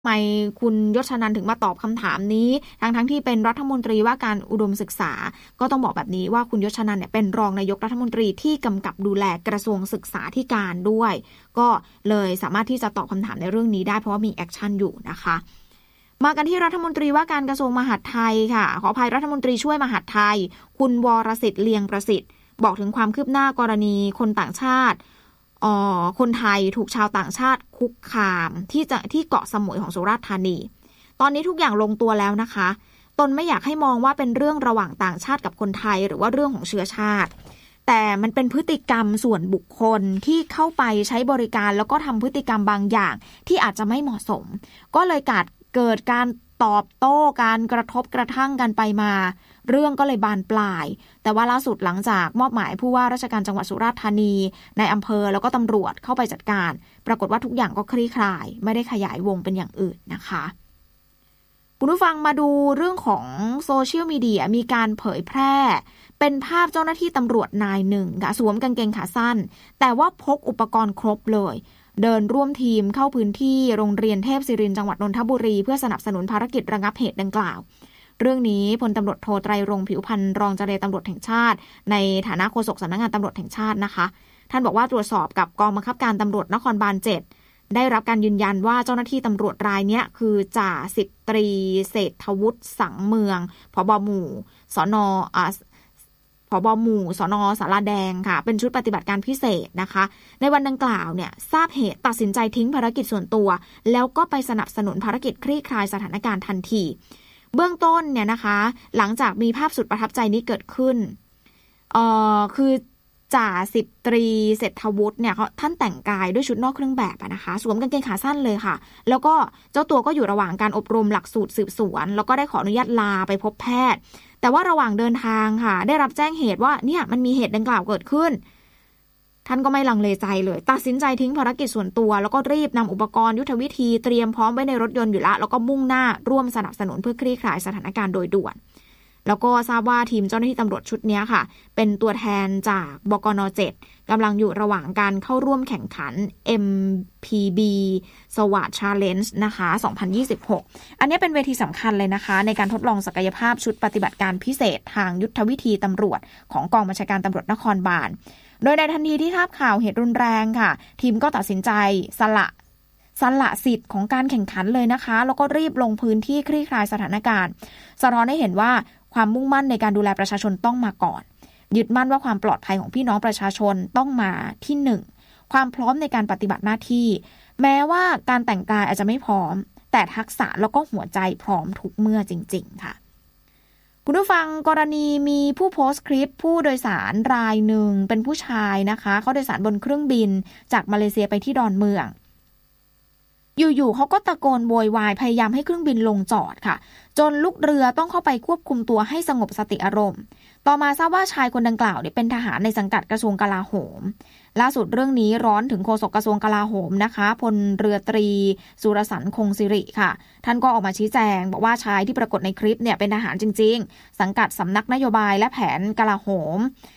ทำไมคุณยศนันท์ถึงมาตอบคำถามนี้ทั้งที่เป็นรัฐมนตรีว่าการอุดมศึกษาก็ต้องบอกแบบนี้ว่าคุณยศนันท์เนี่ยเป็นรองนายกรัฐมนตรีที่กำกับดูแลกระทรวงศึกษาธิการด้วยก็เลยสามารถที่จะตอบคำถามในเรื่องนี้ได้เพราะว่ามีแอคชั่นอยู่นะคะมากันที่รัฐมนตรีว่าการกระทรวงมหาดไทยค่ะขออภัยรัฐมนตรีช่วยมหาดไทยคุณวรสิทธิ์เลียงประสิทธิ์บอกถึงความคืบหน้ากรณีคนต่างชาติคนไทยถูกชาวต่างชาติคุกคามที่เกาะสมุยของสุราษฎร์ธานีตอนนี้ทุกอย่างลงตัวแล้วนะคะตนไม่อยากให้มองว่าเป็นเรื่องระหว่างต่างชาติกับคนไทยหรือว่าเรื่องของเชื้อชาติแต่มันเป็นพฤติกรรมส่วนบุคคลที่เข้าไปใช้บริการแล้วก็ทำพฤติกรรมบางอย่างที่อาจจะไม่เหมาะสมก็เลยเกิดการตอบโต้การกระทบกระทั่งกันไปมาเรื่องก็เลยบานปลายแต่ว่าล่าสุดหลังจากมอบหมายผู้ว่าราชการจังหวัดสุราษฎร์ธานีในอำเภอแล้วก็ตำรวจเข้าไปจัดการปรากฏว่าทุกอย่างก็คลี่คลายไม่ได้ขยายวงเป็นอย่างอื่นนะคะคุณผู้ฟังมาดูเรื่องของโซเชียลมีเดียมีการเผยแพร่เป็นภาพเจ้าหน้าที่ตำรวจนายหนึ่งค่ะสวมกางเกงขาสั้นแต่ว่าพกอุปกรณ์ครบเลยเดินร่วมทีมเข้าพื้นที่โรงเรียนเทพศิรินทร์จังหวัดนนทบุรีเพื่อสนับสนุนภารกิจระงับเหตุดังกล่าวเรื่องนี้พลตำรวจโทไตรรงค์ผิวพรรณรองเจรตำรวจแห่งชาติในฐานะโฆษกสำนักงานตำรวจแห่งชาตินะคะท่านบอกว่าตรวจสอบกับกองบังคับการตำรวจนครบาล7ได้รับการยืนยันว่าเจ้าหน้าที่ตำรวจรายนี้คือจ่าสิบตรีเศรษฐวุฒิสังเมืองผบ.หมู่สน.สาราแดงค่ะเป็นชุดปฏิบัติการพิเศษนะคะในวันดังกล่าวเนี่ยทราบเหตุตัดสินใจทิ้งภารกิจส่วนตัวแล้วก็ไปสนับสนุนภารกิจคลี่คลายสถานการณ์ทันทีเบื้องต้นเนี่ยนะคะหลังจากมีภาพสุดประทับใจนี้เกิดขึ้นคือจ่าสิบตรีเศรษฐวุฒิเนี่ยท่านแต่งกายด้วยชุดนอกเครื่องแบบนะคะสวมกางเกงขาสั้นเลยค่ะแล้วก็เจ้าตัวก็อยู่ระหว่างการอบรมหลักสูตรสืบสวนแล้วก็ได้ขออนุญาตลาไปพบแพทย์แต่ว่าระหว่างเดินทางค่ะได้รับแจ้งเหตุว่าเนี่ยมันมีเหตุดังกล่าวเกิดขึ้นท่านก็ไม่ลังเลใจเลยตัดสินใจทิ้งภารกิจส่วนตัวแล้วก็รีบนำอุปกรณ์ยุทธวิธีเตรียมพร้อมไว้ในรถยนต์อยู่แล้วก็มุ่งหน้าร่วมสนับสนุนเพื่อคลี่คลายสถานการณ์โดยด่วนแล้วก็ทราบว่าทีมเจ้าหน้าที่ตำรวจชุดนี้ค่ะเป็นตัวแทนจากบกน.7กำลังอยู่ระหว่างการเข้าร่วมแข่งขัน MPB SWAT Challenge นะคะ 2026 อันนี้เป็นเวทีสำคัญเลยนะคะในการทดลองศักยภาพชุดปฏิบัติการพิเศษทางยุทธวิธีตำรวจของกองบัญชาการตำรวจนครบาลโดยในทันทีที่ทราบข่าวเหตุรุนแรงค่ะทีมก็ตัดสินใจสละสิทธิ์ของการแข่งขันเลยนะคะแล้วก็รีบลงพื้นที่คลี่คลายสถานการณ์สะท้อนให้เห็นว่าความมุ่งมั่นในการดูแลประชาชนต้องมาก่อนยึดมั่นว่าความปลอดภัยของพี่น้องประชาชนต้องมาที่หนึ่งความพร้อมในการปฏิบัติหน้าที่แม้ว่าการแต่งกายอาจจะไม่พร้อมแต่ทักษะแล้วก็หัวใจพร้อมทุกเมื่อจริงๆค่ะคุณผู้ฟังกรณีมีผู้โพสต์คลิปผู้โดยสารรายหนึ่งเป็นผู้ชายนะคะเขาโดยสารบนเครื่องบินจากมาเลเซียไปที่ดอนเมืองอยู่ๆเขาก็ตะโกนโวยวายพยายามให้เครื่องบินลงจอดค่ะจนลูกเรือต้องเข้าไปควบคุมตัวให้สงบสติอารมณ์ต่อมาทราบว่าชายคนดังกล่าวเนี่ยเป็นทหารในสังกัดกระทรวงกลาโหมล่าสุดเรื่องนี้ร้อนถึงโฆษกกระทรวงกลาโหมนะคะพลเรือตรีสุรสันต์คงสิริค่ะท่านก็ออกมาชี้แจงบอกว่าชายที่ปรากฏในคลิปเนี่ยเป็นทหารจริงๆสังกัดสำนักนโยบายและแผนกลาโหม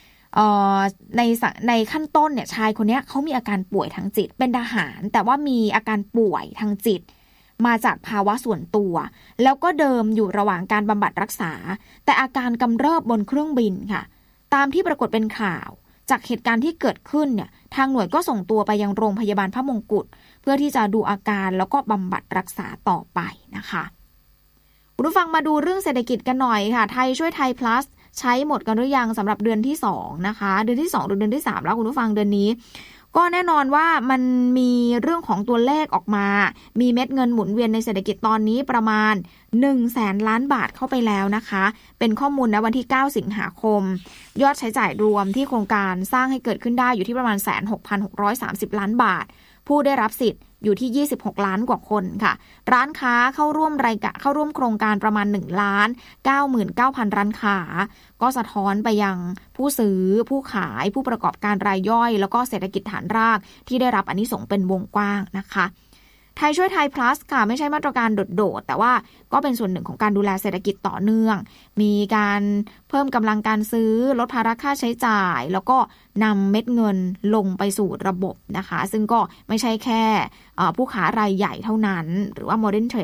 ในขั้นต้นเนี่ยชายคนนี้เขามีอาการป่วยทางจิตเป็นทหารแต่ว่ามีอาการป่วยทางจิตมาจากภาวะส่วนตัวแล้วก็เดิมอยู่ระหว่างการบำบัดรักษาแต่อาการกำเริบบนเครื่องบินค่ะตามที่ปรากฏเป็นข่าวจากเหตุการณ์ที่เกิดขึ้นเนี่ยทางหน่วยก็ส่งตัวไปยังโรงพยาบาลพระมงกุฎเพื่อที่จะดูอาการแล้วก็บำบัดรักษาต่อไปนะคะคุณผู้ฟังมาดูเรื่องเศรษฐกิจกันหน่อยค่ะไทยช่วยไทย plusใช้หมดกันหรือยังสำหรับเดือนที่2นะคะเดือนที่2หรือเดือนที่3แล้วคุณผู้ฟังเดือนนี้ก็แน่นอนว่ามันมีเรื่องของตัวเลขออกมามีเม็ดเงินหมุนเวียนในเศรษฐกิจตอนนี้ประมาณ 100,000 ล้านบาทเข้าไปแล้วนะคะเป็นข้อมูลณวันที่9สิงหาคมยอดใช้จ่ายรวมที่โครงการสร้างให้เกิดขึ้นได้อยู่ที่ประมาณ 16,630 ล้านบาทผู้ได้รับสิทธิ์อยู่ที่26ล้านกว่าคนค่ะร้านค้าเข้าร่วมโครงการประมาณ1,99,000 ร้านค้าก็สะท้อนไปยังผู้ซื้อผู้ขายผู้ประกอบการรายย่อยแล้วก็เศรษฐกิจฐานรากที่ได้รับอานิสงส์เป็นวงกว้างนะคะไทยช่วยไทย plus ค่ะไม่ใช่มาตรการโดดๆแต่ว่าก็เป็นส่วนหนึ่งของการดูแลเศรษฐกิจต่อเนื่องมีการเพิ่มกำลังการซื้อลดภาระค่าใช้จ่ายแล้วก็นำเม็ดเงินลงไปสู่ระบบนะคะซึ่งก็ไม่ใช่แค่ผู้ค้ารายใหญ่เท่านั้นหรือว่า Modern Trade